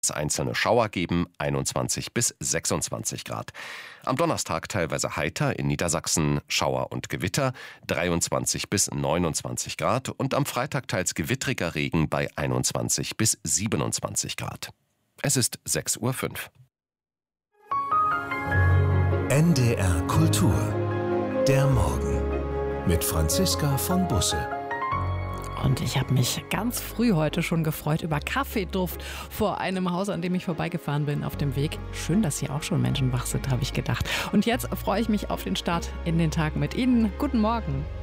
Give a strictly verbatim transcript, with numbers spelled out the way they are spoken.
einzelne Schauer geben, einundzwanzig bis sechsundzwanzig Grad. Am Donnerstag teilweise heiter, in Niedersachsen Schauer und Gewitter, dreiundzwanzig bis neunundzwanzig Grad und am Freitag teils gewittriger Regen bei einundzwanzig bis siebenundzwanzig Grad. Es ist sechs Uhr fünf. N D R Kultur. Der Morgen mit Franziska von Busse. Und ich habe mich ganz früh heute schon gefreut über Kaffeeduft vor einem Haus, an dem ich vorbeigefahren bin auf dem Weg. Schön, dass hier auch schon Menschen wach sind, habe ich gedacht. Und jetzt freue ich mich auf den Start in den Tag mit Ihnen. Guten Morgen.